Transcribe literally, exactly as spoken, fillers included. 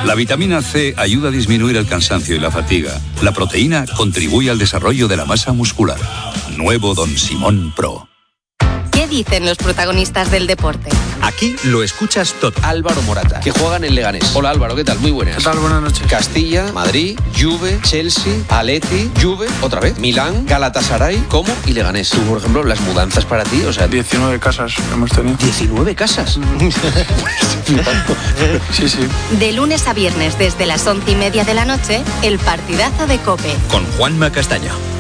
La vitamina C ayuda a disminuir el cansancio y la fatiga. La proteína contribuye al desarrollo de la masa muscular. Nuevo Don Simón Pro. ¿Qué dicen los protagonistas del deporte? Aquí lo escuchas todo. Álvaro Morata, que juega en el Leganés. Hola Álvaro, ¿qué tal? Muy buenas. ¿Qué tal? Buenas noches. Castilla, Madrid, Juve, Chelsea, Atleti, Juve, otra vez, Milán, Galatasaray, Como y Leganés. Tú, por ejemplo, las mudanzas para ti, o sea... diecinueve casas hemos tenido. ¿diecinueve casas? Sí, sí. De lunes a viernes desde las once y media de la noche, el partidazo de COPE. Con Juanma Castaño.